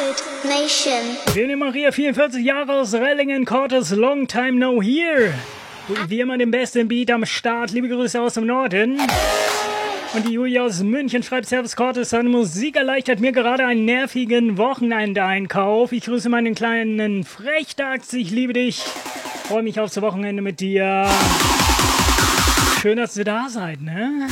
Nation. Schöne Maria, 44 Jahre aus Rellingen, Cortes, long time no here. Wie immer den besten Beat am Start. Liebe Grüße aus dem Norden. Und die Julia aus München schreibt: Servus Cortes, seine Musik erleichtert mir gerade einen nervigen Wochenendeinkauf. Ich grüße meinen kleinen Frechdachs, ich liebe dich. Freue mich aufs Wochenende mit dir. Schön, dass ihr da seid, ne?